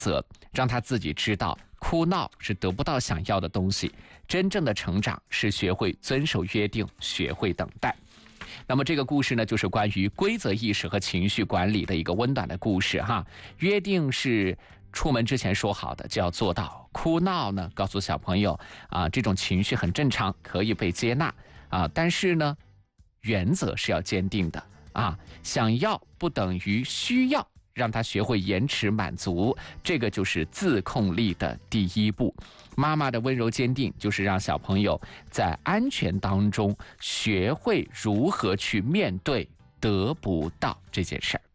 则，让他自己知道哭闹是得不到想要的东西，真正的成长是学会遵守约定，学会等待。那么这个故事呢，就是关于规则意识和情绪管理的一个温暖的故事哈。约定是出门之前说好的，就要做到。哭闹呢，告诉小朋友这种情绪很正常，可以被接纳但是呢，原则是要坚定的想要不等于需要，让他学会延迟满足，这个就是自控力的第一步。妈妈的温柔坚定，就是让小朋友在安全当中学会如何去面对得不到这件事儿。